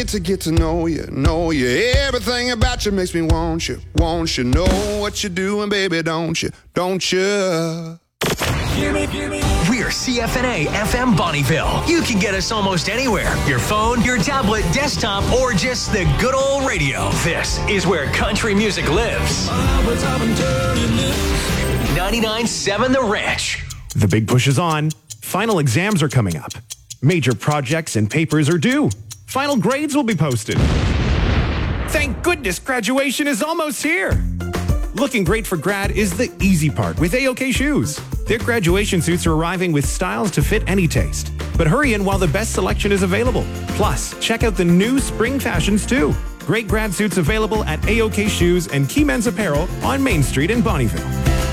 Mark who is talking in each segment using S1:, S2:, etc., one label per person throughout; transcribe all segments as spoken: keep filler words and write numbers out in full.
S1: To get to know you, know you. Everything about you makes me want you, want you. Know what you're doing, baby, don't you, don't you?
S2: We're C F N A F M Bonnieville. You can get us almost anywhere. Your phone, your tablet, desktop, or just the good old radio. This is where country music lives. ninety-nine point seven The Ranch.
S3: The big push is on. Final exams are coming up. Major projects and papers are due. Final grades will be posted. Thank goodness graduation is almost here. Looking great for grad is the easy part with A O K Shoes. Their graduation suits are arriving with styles to fit any taste. But hurry in while the best selection is available. Plus, check out the new spring fashions too. Great grad suits available at A O K Shoes and Key Men's Apparel on Main Street in Bonnieville.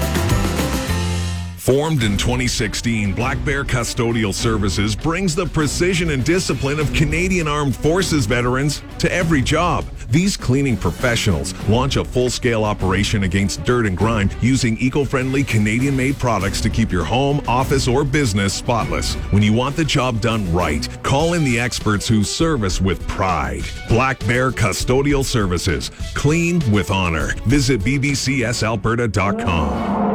S4: Formed in twenty sixteen, Black Bear Custodial Services brings the precision and discipline of Canadian Armed Forces veterans to every job. These cleaning professionals launch a full-scale operation against dirt and grime using eco-friendly Canadian-made products to keep your home, office, or business spotless. When you want the job done right, call in the experts who service with pride. Black Bear Custodial Services. Clean with honor. Visit b b c s alberta dot com.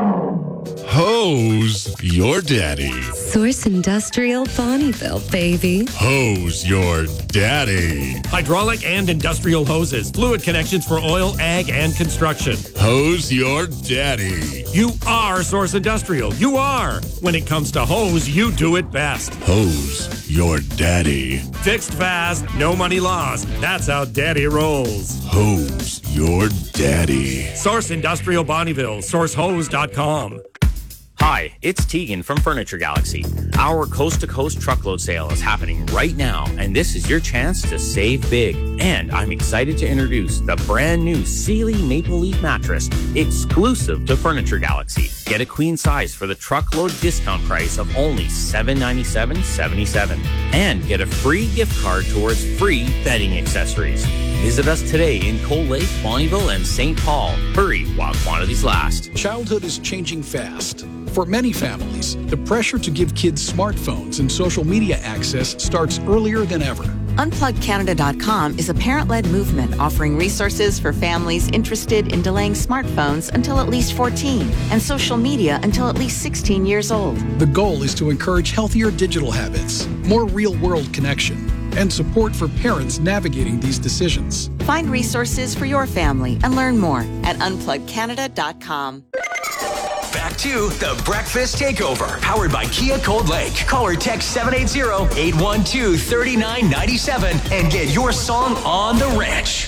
S5: Hose your daddy.
S6: Source Industrial Bonnieville, baby.
S5: Hose your daddy.
S7: Hydraulic and industrial hoses. Fluid connections for oil, ag, and construction.
S5: Hose your daddy.
S7: You are Source Industrial. You are. When it comes to hose, you do it best.
S5: Hose your daddy.
S7: Fixed fast, no money lost. That's how daddy rolls.
S5: Hose your daddy.
S7: Source Industrial Bonnieville. source hose dot com.
S8: Hi, it's Tegan from Furniture Galaxy. Our coast-to-coast truckload sale is happening right now, and this is your chance to save big. And I'm excited to introduce the brand new Sealy Maple Leaf mattress, exclusive to Furniture Galaxy. Get a queen size for the truckload discount price of only seven hundred ninety-seven dollars and seventy-seven cents, and get a free gift card towards free bedding accessories. Visit us today in Cold Lake, Bonnieville, and Saint Paul. Hurry while quantities last.
S9: Childhood is changing fast. For many families, the pressure to give kids smartphones and social media access starts earlier than ever.
S10: unplug canada dot com is a parent-led movement offering resources for families interested in delaying smartphones until at least fourteen and social media until at least sixteen years old.
S9: The goal is to encourage healthier digital habits, more real-world connection, and support for parents navigating these decisions.
S10: Find resources for your family and learn more at unplug canada dot com.
S2: Back to the Breakfast Takeover, powered by Kia Cold Lake. Call or text seven eight zero, eight one two, three nine nine seven and get your song on the ranch.